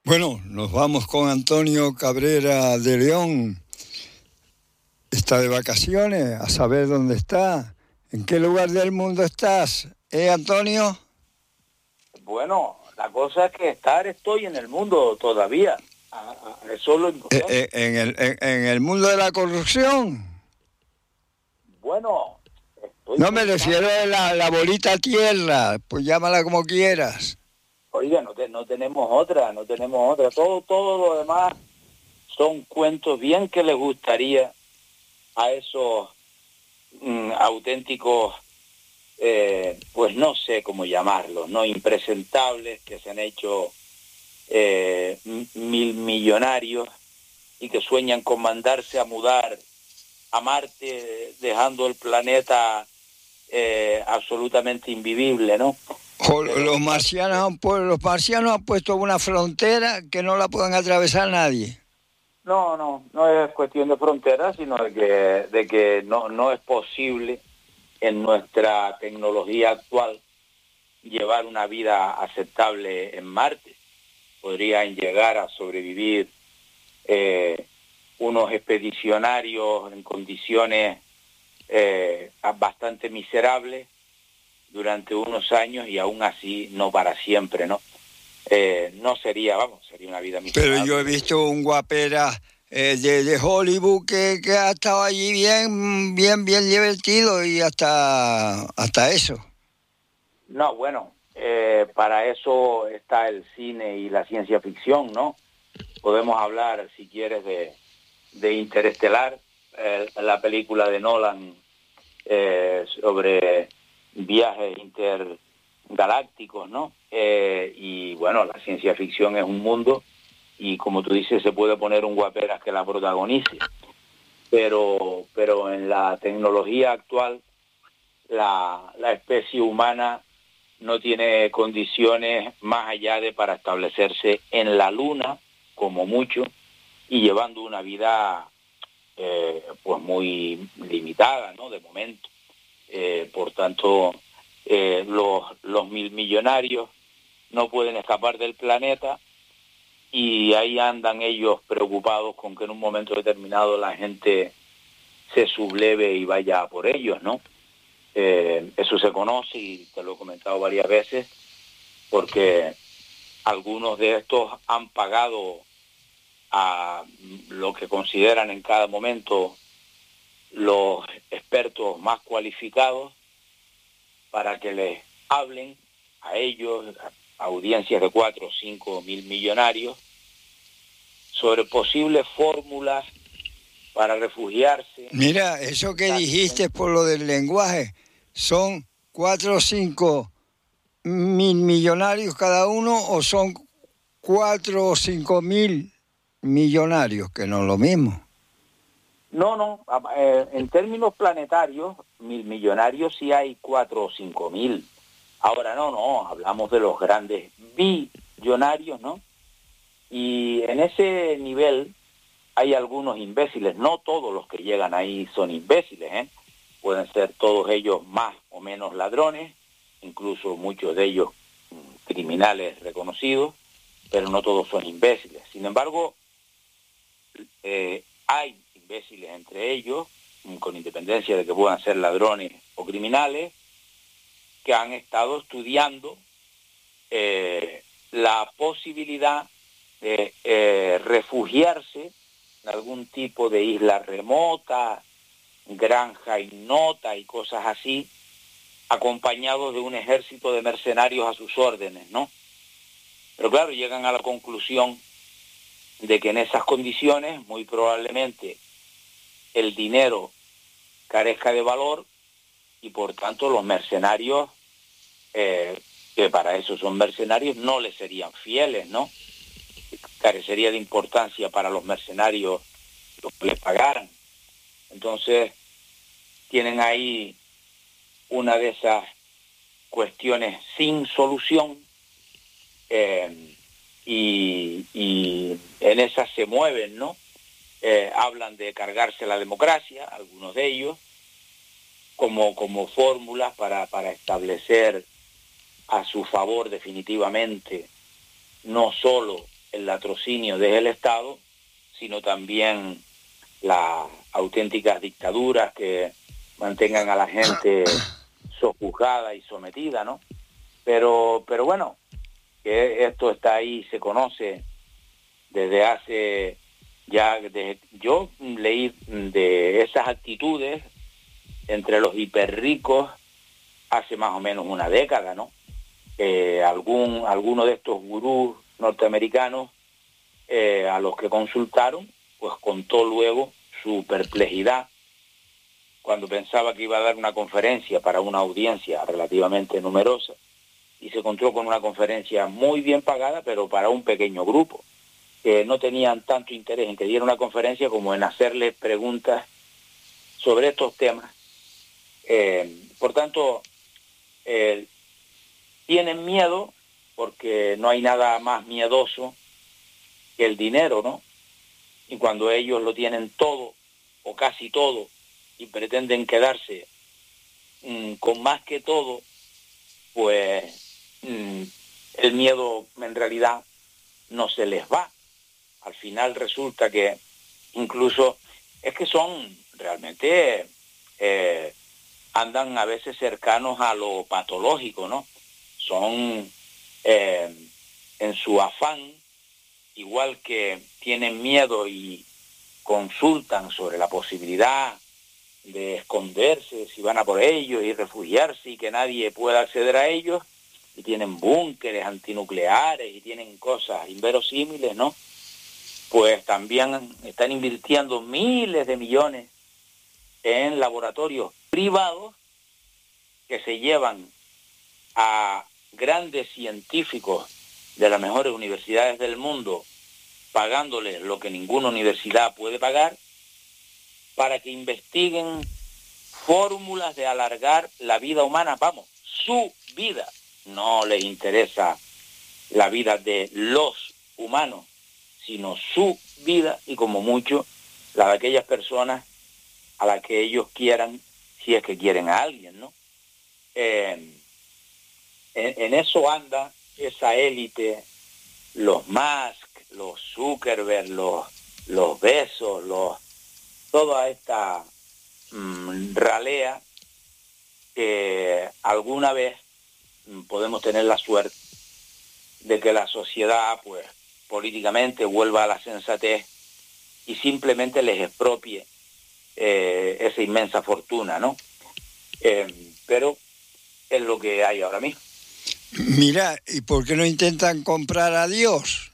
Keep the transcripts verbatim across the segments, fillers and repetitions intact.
Bueno, nos vamos con Antonio Cabrera de León. Está de vacaciones, a saber dónde está. ¿En qué lugar del mundo estás? ¿Eh, Antonio? Bueno, la cosa es que estar estoy en el mundo todavía. A, a, eso es lo Eh, importante. eh, en, el, en, en el mundo de la corrupción. Bueno, estoy No me pensando... refiero a la, la bolita tierra, pues llámala como quieras. Oiga, no, te, no tenemos otra, no tenemos otra. Todo, todo lo demás son cuentos bien que les gustaría a esos mm, auténticos, eh, pues no sé cómo llamarlos, ¿no? Impresentables que se han hecho eh, mil millonarios y que sueñan con mandarse a mudar a Marte, dejando el planeta eh, absolutamente invivible, ¿no? O Pero los marcianos, han, pu- los marcianos han puesto una frontera que no la puedan atravesar nadie. no, no, no es cuestión de fronteras, sino de que, de que no, no es posible en nuestra tecnología actual llevar una vida aceptable en Marte. Podrían llegar a sobrevivir eh, unos expedicionarios en condiciones eh, bastante miserables durante unos años y aún así no para siempre, ¿no? Eh, no sería, vamos, sería una vida miserable. Pero yo he visto un guapera eh, de, de Hollywood que, que ha estado allí bien, bien, bien divertido y hasta, hasta eso. No, bueno, eh, para eso está el cine y la ciencia ficción, ¿no? Podemos hablar, si quieres, de, de Interestelar, eh, la película de Nolan eh, sobre viajes intergalácticos, ¿no? Eh, y bueno, la ciencia ficción es un mundo y como tú dices, se puede poner un guaperas que la protagonice. Pero, pero en la tecnología actual, la, la especie humana no tiene condiciones más allá de para establecerse en la Luna, como mucho, y llevando una vida eh, pues muy limitada, ¿no? De momento. Eh, por tanto, eh, los, los mil millonarios no pueden escapar del planeta y ahí andan ellos preocupados con que en un momento determinado la gente se subleve y vaya por ellos, ¿no? Eh, eso se conoce y te lo he comentado varias veces porque algunos de estos han pagado a lo que consideran en cada momento los expertos más cualificados para que les hablen a ellos, a audiencias de cuatro o cinco mil millonarios, sobre posibles fórmulas para refugiarse. Mira, eso que dijiste por lo del lenguaje, ¿son cuatro o cinco mil millonarios cada uno o son cuatro o cinco mil millonarios, que no es lo mismo? No, no, eh, en términos planetarios, mil millonarios sí hay cuatro o cinco mil. Ahora no, no, hablamos de los grandes billonarios, ¿no? Y en ese nivel hay algunos imbéciles, no todos los que llegan ahí son imbéciles, ¿eh? Pueden ser todos ellos más o menos ladrones, incluso muchos de ellos criminales reconocidos, pero no todos son imbéciles. Sin embargo, eh, hay imbéciles entre ellos, con independencia de que puedan ser ladrones o criminales, que han estado estudiando eh, la posibilidad de eh, refugiarse en algún tipo de isla remota, granja ignota y cosas así, acompañados de un ejército de mercenarios a sus órdenes, ¿no? Pero claro, llegan a la conclusión de que en esas condiciones muy probablemente el dinero carezca de valor y por tanto los mercenarios, eh, que para eso son mercenarios, no les serían fieles, ¿no? Carecería de importancia para los mercenarios lo que les pagaran. Entonces tienen ahí una de esas cuestiones sin solución eh, y, y en esas se mueven, ¿no? Eh, hablan de cargarse la democracia, algunos de ellos, como, como fórmulas para, para establecer a su favor definitivamente no solo el latrocinio del Estado, sino también las auténticas dictaduras que mantengan a la gente sojuzgada y sometida, ¿no? Pero, pero bueno, que esto está ahí, se conoce desde hace ya, de, yo leí de esas actitudes entre los hiperricos hace más o menos una década, ¿no? Eh, algún, alguno de estos gurús norteamericanos eh, a los que consultaron, pues contó luego su perplejidad cuando pensaba que iba a dar una conferencia para una audiencia relativamente numerosa y se encontró con una conferencia muy bien pagada, pero para un pequeño grupo, que no tenían tanto interés en que diera una conferencia como en hacerle preguntas sobre estos temas. Eh, por tanto, eh, tienen miedo porque no hay nada más miedoso que el dinero, ¿no? Y cuando ellos lo tienen todo o casi todo y pretenden quedarse mmm, con más que todo, pues mmm, el miedo en realidad no se les va. Al final resulta que incluso es que son realmente eh, andan a veces cercanos a lo patológico, ¿no? Son eh, en su afán, igual que tienen miedo y consultan sobre la posibilidad de esconderse, si van a por ellos y refugiarse y que nadie pueda acceder a ellos, y tienen búnkeres antinucleares y tienen cosas inverosímiles, ¿no? Pues también están invirtiendo miles de millones en laboratorios privados que se llevan a grandes científicos de las mejores universidades del mundo, pagándoles lo que ninguna universidad puede pagar, para que investiguen fórmulas de alargar la vida humana, vamos, su vida. No les interesa la vida de los humanos, sino su vida y como mucho la de aquellas personas a las que ellos quieran, si es que quieren a alguien, ¿no? Eh, en, en eso anda esa élite, los Musk, los Zuckerberg, los, los Bezos, los, toda esta mmm, ralea que alguna vez mmm, podemos tener la suerte de que la sociedad, pues, políticamente vuelva a la sensatez y simplemente les expropie eh, esa inmensa fortuna, ¿no? Eh, pero es lo que hay ahora mismo. Mira, ¿y por qué no intentan comprar a Dios?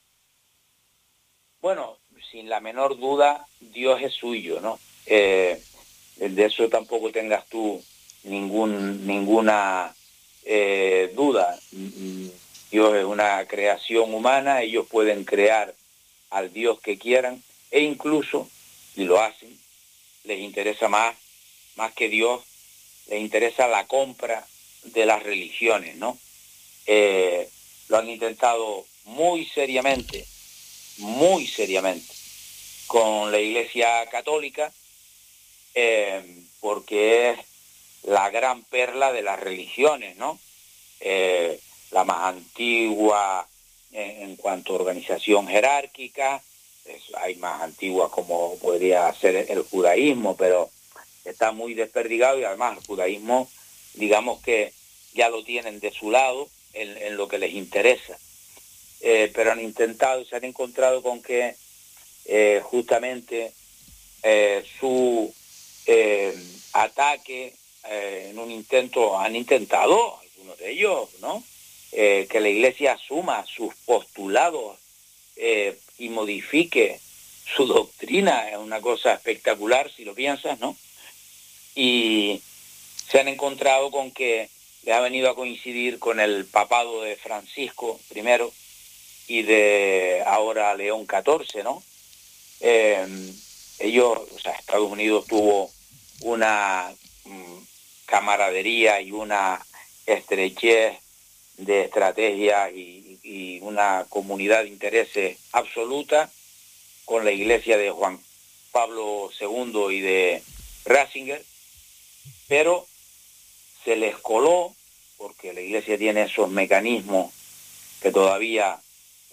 Bueno, sin la menor duda, Dios es suyo, ¿no? Eh, de eso tampoco tengas tú ningún, ninguna eh, duda. Dios es una creación humana, ellos pueden crear al Dios que quieran e incluso, y lo hacen, les interesa más, más que Dios, les interesa la compra de las religiones, ¿no? Eh, lo han intentado muy seriamente, muy seriamente, con la Iglesia Católica, eh, porque es la gran perla de las religiones, ¿no? Eh, la más antigua en, en cuanto a organización jerárquica, es, hay más antiguas como podría ser el judaísmo, pero está muy desperdigado y además el judaísmo, digamos que ya lo tienen de su lado en, en lo que les interesa. Eh, pero han intentado y se han encontrado con que eh, justamente eh, su eh, ataque eh, en un intento, han intentado, algunos de ellos, ¿no? Eh, que la Iglesia asuma sus postulados eh, y modifique su doctrina, es una cosa espectacular si lo piensas, ¿no? Y se han encontrado con que les ha venido a coincidir con el papado de Francisco primero y de ahora León catorce, ¿no? Eh, ellos, o sea, Estados Unidos tuvo una mm, camaradería y una estrechez de estrategia y, y una comunidad de intereses absoluta con la iglesia de Juan Pablo segundo y de Ratzinger, pero se les coló, porque la iglesia tiene esos mecanismos que todavía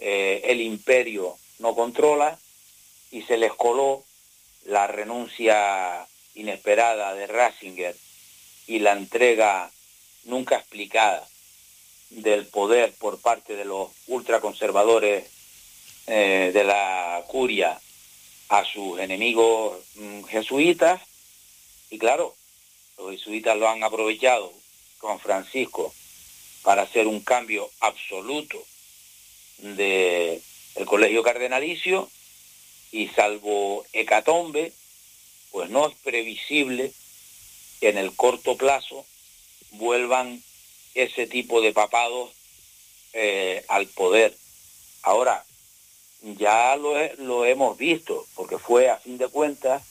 eh, el imperio no controla y se les coló la renuncia inesperada de Ratzinger y la entrega nunca explicada del poder por parte de los ultraconservadores eh, de la curia a sus enemigos mm, jesuitas. Y claro, los jesuitas lo han aprovechado con Francisco para hacer un cambio absoluto del colegio cardenalicio, y salvo hecatombe, pues no es previsible que en el corto plazo vuelvan ese tipo de papados eh, al poder. Ahora, ya lo, he, lo hemos visto, porque fue a fin de cuentas,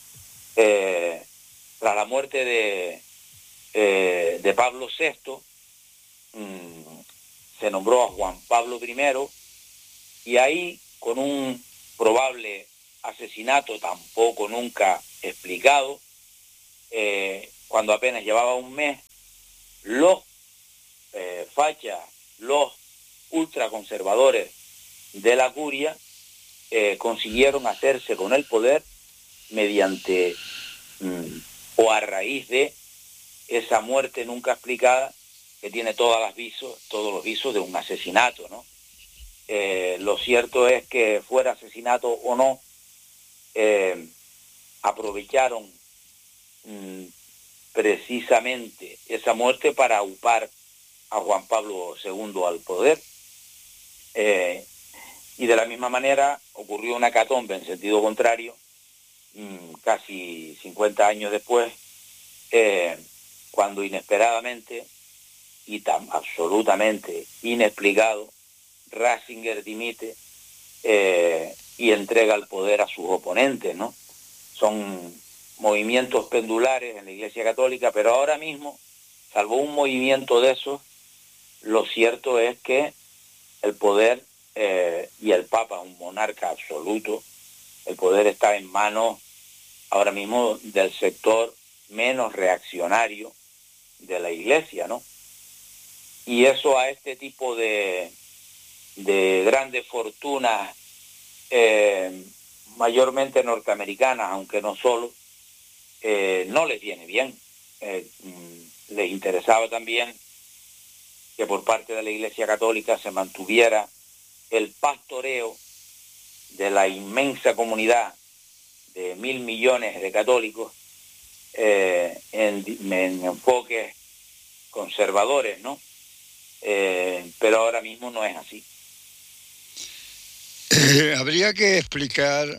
eh, tras la muerte de, eh, de Pablo sexto, mmm, se nombró a Juan Pablo primero, y ahí, con un probable asesinato tampoco nunca explicado, eh, cuando apenas llevaba un mes, los eh, fachas, los ultraconservadores de la curia eh, consiguieron hacerse con el poder mediante mmm, o a raíz de esa muerte nunca explicada, que tiene todas las visos, todos los visos de un asesinato, ¿no? Eh, lo cierto es que fuera asesinato o no, eh, aprovecharon mmm, precisamente esa muerte para upar a Juan Pablo segundo al poder. Eh, y de la misma manera ocurrió una hecatombe en sentido contrario, mmm, casi cincuenta años después, eh, cuando inesperadamente y tan absolutamente inexplicado, Ratzinger dimite eh, y entrega el poder a sus oponentes, ¿no? Son movimientos pendulares en la Iglesia Católica, pero ahora mismo, salvo un movimiento de esos, lo cierto es que el poder eh, y el Papa, un monarca absoluto, el poder está en manos ahora mismo del sector menos reaccionario de la Iglesia, ¿no? Y eso a este tipo de, de grandes fortunas, eh, mayormente norteamericanas, aunque no solo, eh, no les viene bien. Eh, les interesaba también que por parte de la Iglesia Católica se mantuviera el pastoreo de la inmensa comunidad de mil millones de católicos eh, en, en enfoques conservadores, ¿no? Eh, pero ahora mismo no es así. Eh, habría que explicar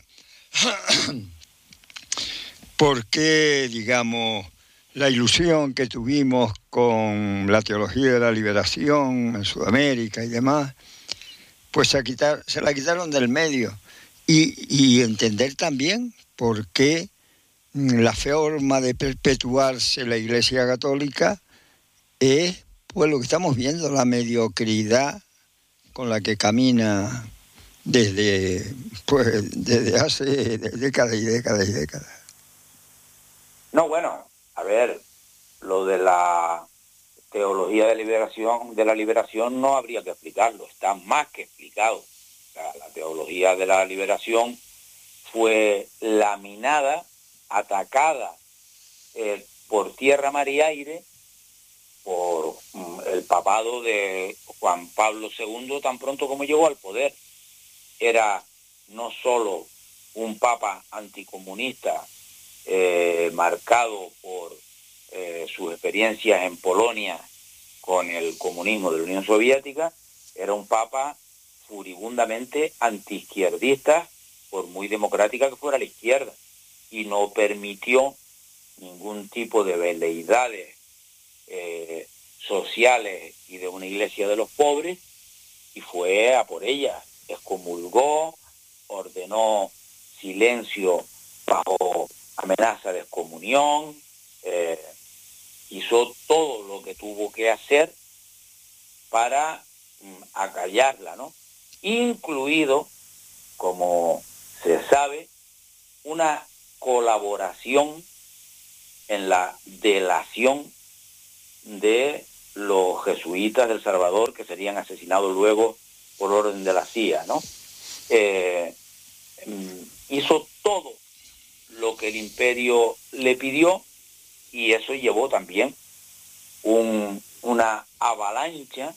por qué, digamos, la ilusión que tuvimos con la teología de la liberación en Sudamérica y demás, pues se, quitar, se la quitaron del medio. Y, y entender también por qué la forma de perpetuarse la Iglesia Católica es, pues, lo que estamos viendo, la mediocridad con la que camina desde, pues, desde hace décadas y décadas y décadas. No, bueno, a ver, lo de la teología de liberación, de la liberación no habría que explicarlo, está más que explicado. O sea, la teología de la liberación fue laminada, atacada eh, por tierra, mar y aire, por mm, el papado de Juan Pablo segundo tan pronto como llegó al poder. Era no solo un papa anticomunista eh, marcado por eh, sus experiencias en Polonia con el comunismo de la Unión Soviética, era un papa furibundamente antiizquierdista, por muy democrática que fuera la izquierda, y no permitió ningún tipo de veleidades eh, sociales y de una iglesia de los pobres, y fue a por ellas, excomulgó, ordenó silencio bajo amenaza de excomunión, eh, hizo todo lo que tuvo que hacer para mm, acallarla, ¿no? Incluido, como se sabe, una colaboración en la delación de los jesuitas del Salvador, que serían asesinados luego por orden de la C I A, ¿no? Eh, hizo todo lo que el imperio le pidió, y eso llevó también un, una avalancha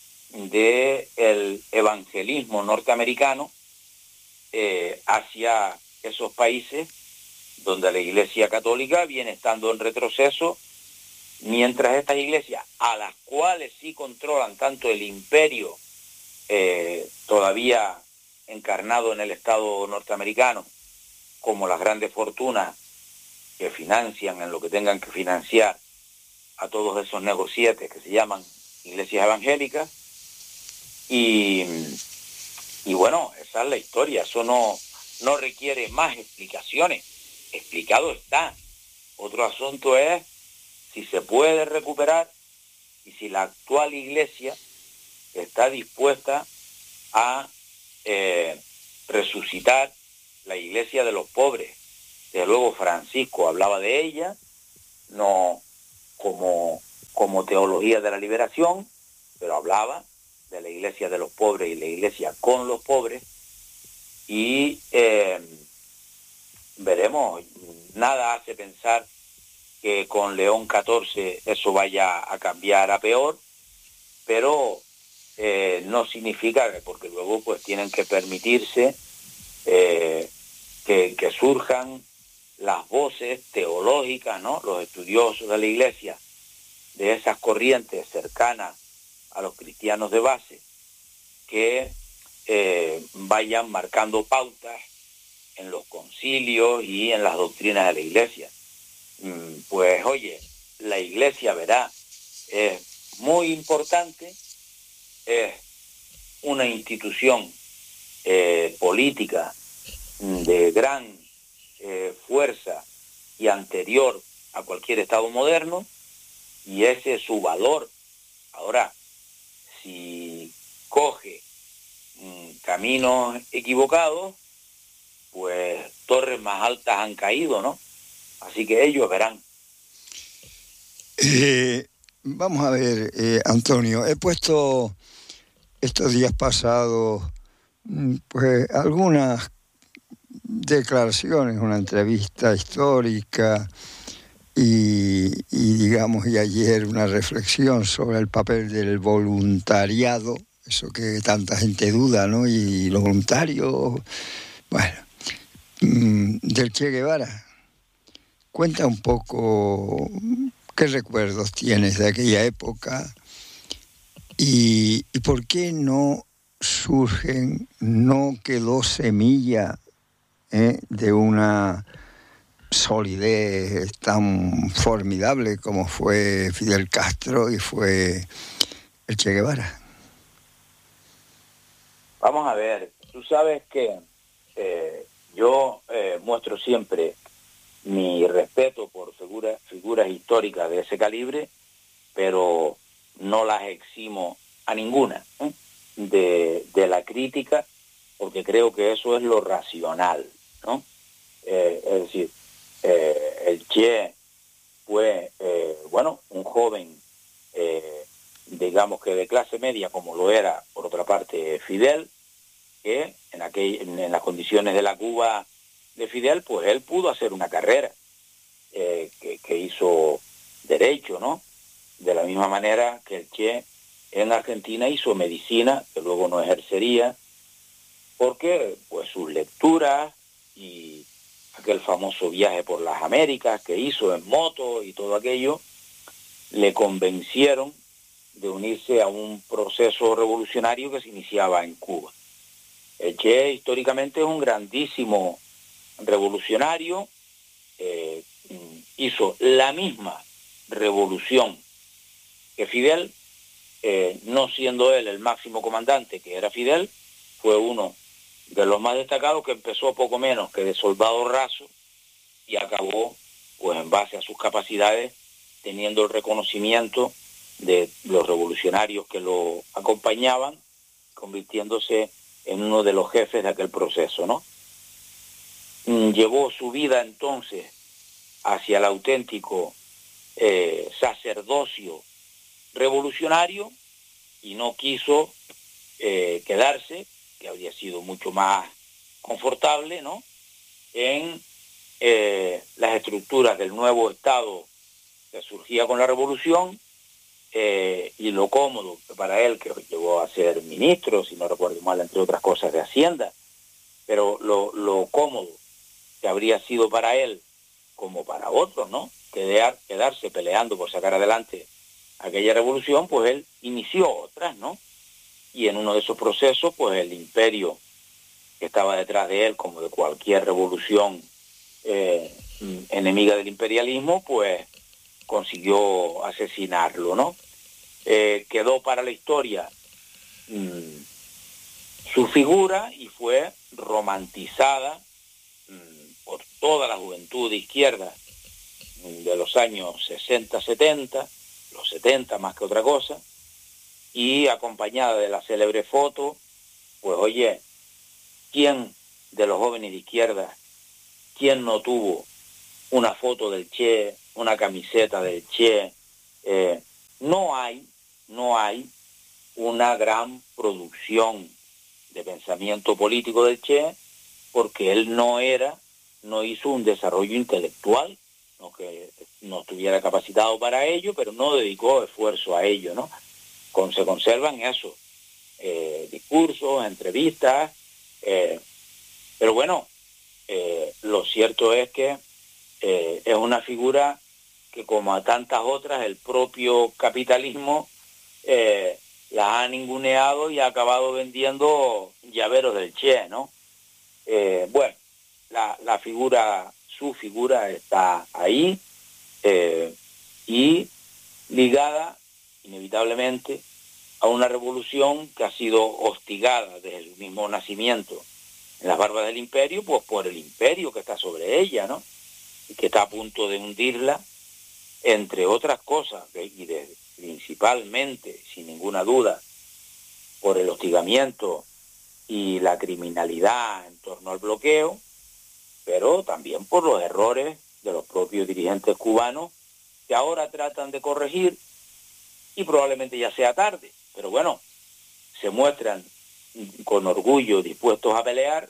del evangelismo norteamericano eh, hacia esos países donde la Iglesia Católica viene estando en retroceso, mientras estas iglesias, a las cuales sí controlan tanto el imperio eh, todavía encarnado en el Estado norteamericano, como las grandes fortunas que financian en lo que tengan que financiar a todos esos negocietes que se llaman iglesias evangélicas. Y, y bueno, esa es la historia. Eso no, no requiere más explicaciones. Explicado está. Otro asunto es si se puede recuperar y si la actual iglesia está dispuesta a eh, resucitar la iglesia de los pobres. Desde luego Francisco hablaba de ella, no como, como teología de la liberación, pero hablaba de la iglesia de los pobres y la iglesia con los pobres, y eh, veremos. Nada hace pensar que con León catorce eso vaya a cambiar a peor, pero eh, no significa que, porque luego pues tienen que permitirse eh, que, que surjan las voces teológicas, ¿no? Los estudiosos de la iglesia, de esas corrientes cercanas a los cristianos de base, que eh, vayan marcando pautas en los concilios y en las doctrinas de la iglesia. Pues oye, la iglesia, verá, es muy importante, es una institución eh, política de gran eh, fuerza y anterior a cualquier Estado moderno, y ese es su valor. Ahora, si coge mm, caminos equivocados, pues torres más altas han caído, ¿no? Así que ellos verán. Eh, vamos a ver, eh, Antonio, he puesto estos días pasados pues algunas declaraciones, una entrevista histórica y, y digamos, y ayer una reflexión sobre el papel del voluntariado, eso que tanta gente duda, ¿no? Y los voluntarios, bueno, del Che Guevara. Cuenta un poco qué recuerdos tienes de aquella época y, y por qué no surgen, no quedó semilla ¿eh? de una solidez tan formidable como fue Fidel Castro y fue el Che Guevara. Vamos a ver, tú sabes que eh, yo eh, muestro siempre mi respeto por figuras figuras históricas de ese calibre, pero no las eximo a ninguna ¿eh? de, de la crítica, porque creo que eso es lo racional, ¿no? Eh, es decir, eh, el Che fue, eh, bueno, un joven, eh, digamos que de clase media, como lo era, por otra parte, Fidel, que en, aquel, en, en las condiciones de la Cuba de Fidel, pues él pudo hacer una carrera, eh, que, que hizo derecho, ¿no? De la misma manera que el Che en Argentina hizo medicina, que luego no ejercería, porque pues sus lecturas y aquel famoso viaje por las Américas que hizo en moto y todo aquello, le convencieron de unirse a un proceso revolucionario que se iniciaba en Cuba. El Che históricamente es un grandísimo revolucionario, eh, hizo la misma revolución que Fidel, eh, no siendo él el máximo comandante que era Fidel, fue uno de los más destacados, que empezó poco menos que de soldado raso y acabó, pues en base a sus capacidades, teniendo el reconocimiento de los revolucionarios que lo acompañaban, convirtiéndose en uno de los jefes de aquel proceso, ¿no? Llevó su vida entonces hacia el auténtico eh, sacerdocio revolucionario y no quiso eh, quedarse, que habría sido mucho más confortable, ¿no?, en eh, las estructuras del nuevo Estado que surgía con la revolución, eh, y lo cómodo que para él, que llegó a ser ministro, si no recuerdo mal, entre otras cosas, de Hacienda, pero lo, lo cómodo que habría sido para él, como para otros, ¿no?, Quedar, quedarse peleando por sacar adelante aquella revolución, pues él inició otras, ¿no? Y en uno de esos procesos, pues el imperio que estaba detrás de él, como de cualquier revolución eh, enemiga del imperialismo, pues consiguió asesinarlo, ¿no? Eh, quedó para la historia mmm, su figura y fue romantizada mmm, por toda la juventud de izquierda mmm, de los años sesenta, setenta, los setenta más que otra cosa, y acompañada de la célebre foto, pues oye, ¿quién de los jóvenes de izquierda, quién no tuvo una foto del Che, una camiseta del Che? Eh, no hay, no hay una gran producción de pensamiento político del Che, porque él no era, no hizo un desarrollo intelectual, no que no estuviera capacitado para ello, pero no dedicó esfuerzo a ello, ¿no? Con, se conservan eso, eh, discursos, entrevistas, eh, pero bueno, eh, lo cierto es que eh, es una figura que, como a tantas otras, el propio capitalismo eh, las ha ninguneado y ha acabado vendiendo llaveros del Che, ¿no? Eh, bueno, la, la figura, su figura está ahí, eh, y ligada inevitablemente a una revolución que ha sido hostigada desde el mismo nacimiento en las barbas del imperio, pues por el imperio que está sobre ella, ¿no?, y que está a punto de hundirla, entre otras cosas, y de, principalmente, sin ninguna duda, por el hostigamiento y la criminalidad en torno al bloqueo, pero también por los errores de los propios dirigentes cubanos, que ahora tratan de corregir, y probablemente ya sea tarde, pero bueno, se muestran con orgullo dispuestos a pelear,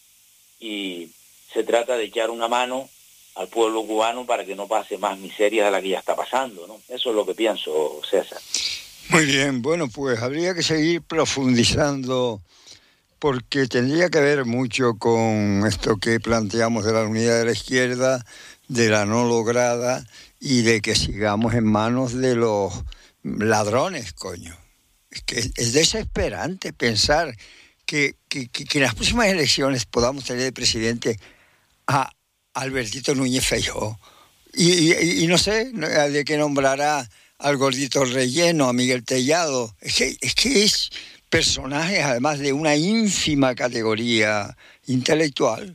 y se trata de echar una mano al pueblo cubano para que no pase más miseria de la que ya está pasando, ¿no? Eso es lo que pienso, César. Muy bien, bueno, pues habría que seguir profundizando, porque tendría que ver mucho con esto que planteamos de la unidad de la izquierda, de la no lograda, y de que sigamos en manos de los ladrones, coño. Es que es desesperante pensar que, que, que, que en las próximas elecciones podamos tener de presidente a Albertito Núñez Feijóo. Y, y, y no sé de qué nombrará al gordito relleno, a Miguel Tellado. Es que es, que es personajes, además, de una ínfima categoría intelectual.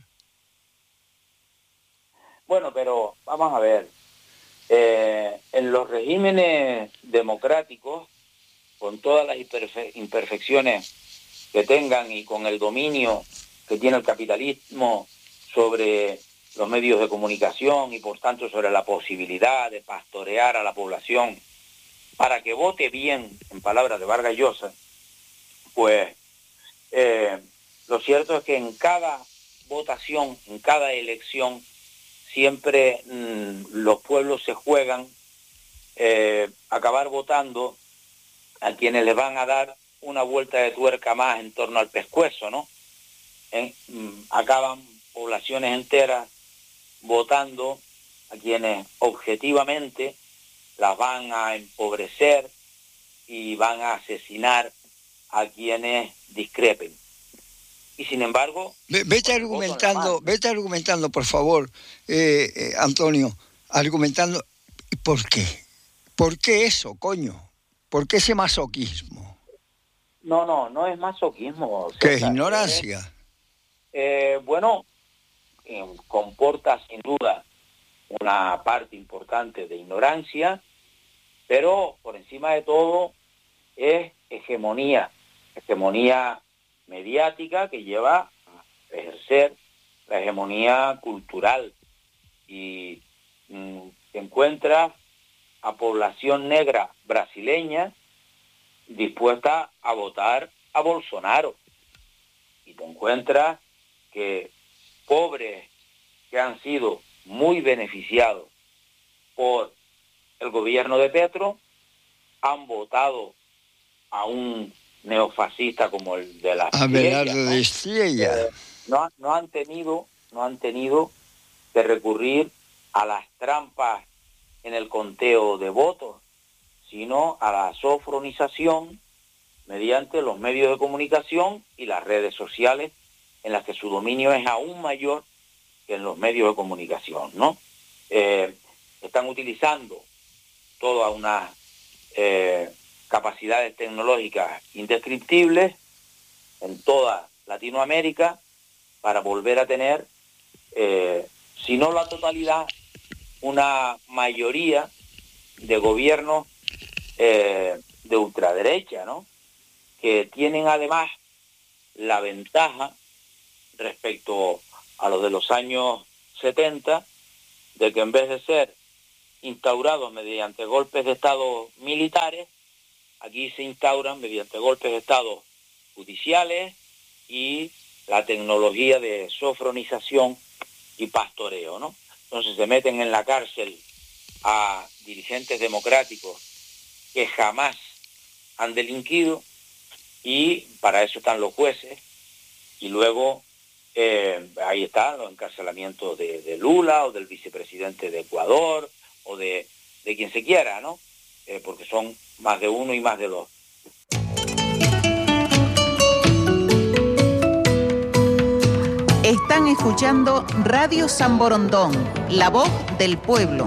Bueno, pero vamos a ver. Eh, en los regímenes democráticos, con todas las imperfe- imperfecciones que tengan y con el dominio que tiene el capitalismo sobre los medios de comunicación y por tanto sobre la posibilidad de pastorear a la población para que vote bien, en palabras de Vargas Llosa, pues eh, lo cierto es que en cada votación, en cada elección, siempre mmm, los pueblos se juegan eh, acabar votando a quienes les van a dar una vuelta de tuerca más en torno al pescuezo, ¿no? En, mmm, acaban poblaciones enteras votando a quienes objetivamente las van a empobrecer y van a asesinar a quienes discrepen. Y sin embargo... Vete argumentando, vete argumentando, por favor, eh, eh, Antonio, argumentando, ¿por qué? ¿Por qué eso, coño? ¿Por qué ese masoquismo? No, no, no es masoquismo, César. ¿Qué es ignorancia? Es, eh, bueno, eh, comporta sin duda una parte importante de ignorancia, pero por encima de todo es hegemonía, hegemonía mediática que lleva a ejercer la hegemonía cultural, y mmm, se encuentra a población negra brasileña dispuesta a votar a Bolsonaro. Y te encuentras que pobres que han sido muy beneficiados por el gobierno de Petro han votado a un neofascista como el de la Abelardo de Estrella. Eh, no, no han tenido, no han tenido que recurrir a las trampas en el conteo de votos, sino a la sofronización mediante los medios de comunicación y las redes sociales, en las que su dominio es aún mayor que en los medios de comunicación, ¿no? Eh, están utilizando todas unas eh, capacidades tecnológicas indescriptibles en toda Latinoamérica para volver a tener, eh, si no la totalidad, una mayoría de gobiernos eh, de ultraderecha, ¿no? Que tienen además la ventaja respecto a los de los años setenta, de que en vez de ser instaurados mediante golpes de Estado militares, aquí se instauran mediante golpes de Estado judiciales y la tecnología de sofronización y pastoreo, ¿no? Entonces se meten en la cárcel a dirigentes democráticos que jamás han delinquido, y para eso están los jueces, y luego eh, ahí están los encarcelamientos de, de Lula o del vicepresidente de Ecuador o de, de quien se quiera, ¿no? Eh, porque son más de uno y más de dos. Están escuchando Radio San Borondón, la voz del pueblo.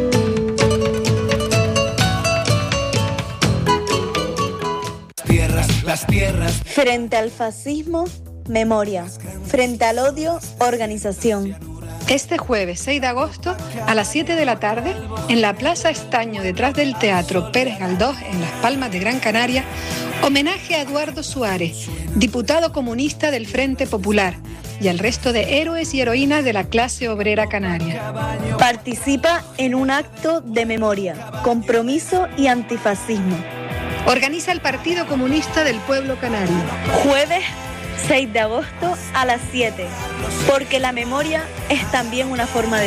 Tierras, las tierras. Frente al fascismo, memoria. Frente al odio, organización. Este jueves seis de agosto a las siete de la tarde, en la Plaza Estaño, detrás del Teatro Pérez Galdós, en Las Palmas de Gran Canaria, homenaje a Eduardo Suárez, diputado comunista del Frente Popular, y al resto de héroes y heroínas de la clase obrera canaria. Participa en un acto de memoria, compromiso y antifascismo. Organiza el Partido Comunista del Pueblo Canario. Jueves seis de agosto a las siete, porque la memoria es también una forma de